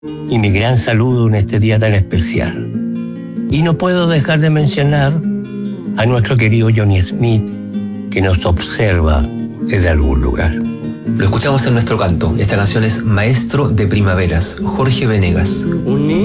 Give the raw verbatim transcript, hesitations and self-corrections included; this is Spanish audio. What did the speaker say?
y mi gran saludo en este día tan especial. Y no puedo dejar de mencionar a nuestro querido Johnny Smith, que nos observa desde algún lugar. Lo escuchamos en nuestro canto. Esta canción es Maestro de Primaveras, Jorge Venegas.